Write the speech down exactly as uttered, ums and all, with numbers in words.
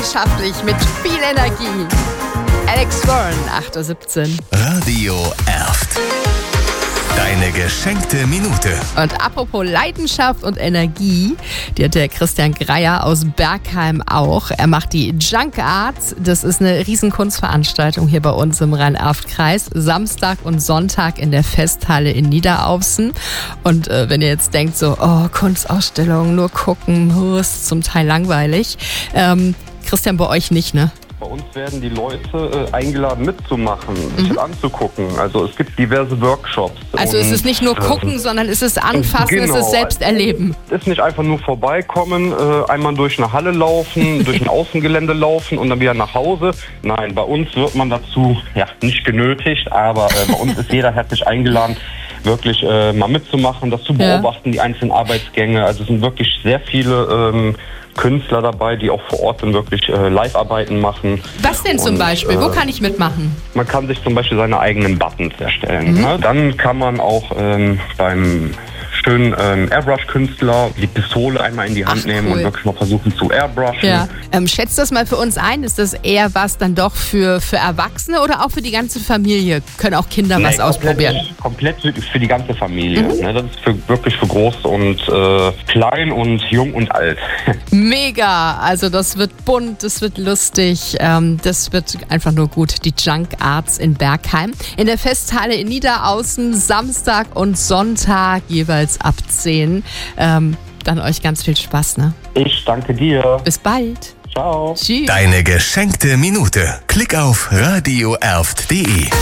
Leidenschaftlich mit viel Energie. Alex Warren, acht Uhr siebzehn. Radio Erft. Deine geschenkte Minute. Und apropos Leidenschaft und Energie, die hat der Christian Greier aus Bergheim auch. Er macht die Junk Arts. Das ist eine riesen Kunstveranstaltung hier bei uns im Rhein-Erft-Kreis. Samstag und Sonntag in der Festhalle in Niederaußen. Und äh, wenn ihr jetzt denkt so, oh, Kunstausstellung, nur gucken, oh, ist zum Teil langweilig. Ähm, Christian, bei euch nicht, ne? Bei uns werden die Leute äh, eingeladen mitzumachen, sich mhm. anzugucken. Also es gibt diverse Workshops. Also und, es ist nicht nur gucken, äh, sondern es ist anfassen, genau, es ist selbst erleben. Es ist nicht einfach nur vorbeikommen, äh, einmal durch eine Halle laufen, durch ein Außengelände laufen und dann wieder nach Hause. Nein, bei uns wird man dazu ja nicht genötigt, aber äh, bei uns ist jeder herzlich eingeladen, wirklich äh, mal mitzumachen, das zu beobachten, ja. Die einzelnen Arbeitsgänge. Also es sind wirklich sehr viele ähm, Künstler dabei, die auch vor Ort dann wirklich äh, Live-Arbeiten machen. Was denn zum und, Beispiel? Äh, Wo kann ich mitmachen? Man kann sich zum Beispiel seine eigenen Buttons erstellen. Mhm. Ne? Dann kann man auch ähm, beim schönen ähm, Airbrush-Künstler die Pistole einmal in die Hand Ach, nehmen cool. und wirklich mal versuchen zu airbrushen. Ja. Ähm, schätzt das mal für uns ein. Ist das eher was dann doch für, für Erwachsene oder auch für die ganze Familie? Können auch Kinder nee, was komplett, ausprobieren? Komplett für die ganze Familie. Mhm. Ne? Das ist für, wirklich für groß und äh, klein und jung und alt. Mega! Also das wird bunt, das wird lustig, ähm, das wird einfach nur gut. Die Junk Arts in Bergheim. In der Festhalle in Niederaußen, Samstag und Sonntag jeweils ab zehn. Ähm, dann euch ganz viel Spaß, ne? Ich danke dir. Bis bald. Ciao. Tschüss. Deine geschenkte Minute. Klick auf radio erft punkt de.